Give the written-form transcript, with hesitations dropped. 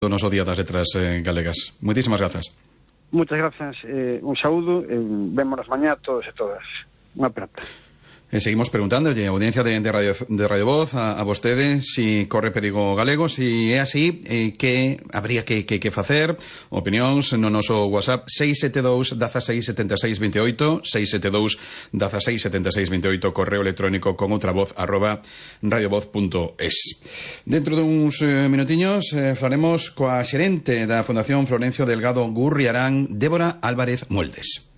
noso Día das Letras Galegas. Moitísimas grazas. Muchas gracias, un saúdo, vémonos mañá todos e todas. Unha aperta. Seguimos preguntándolle a audiencia de Radio Voz a vostede si corre perigo galego, si é así, que habría que facer. Opinións no noso WhatsApp 672 16 76 28, 672 16 76 28, correo electrónico con outra voz @radiovoz.es. Dentro duns minutiños falaremos coa xerente da Fundación Florencio Delgado Gurriarán, Débora Álvarez Moldes.